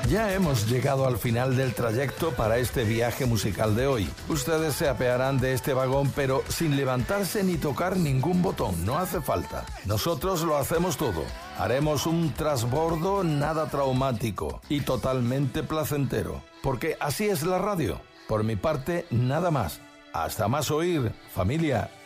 Ya hemos llegado al final del trayecto para este viaje musical de hoy. Ustedes se apearán de este vagón, pero sin levantarse ni tocar ningún botón, no hace falta. Nosotros lo hacemos todo. Haremos un trasbordo nada traumático y totalmente placentero, porque así es la radio. Por mi parte, nada más. Hasta más oír, familia.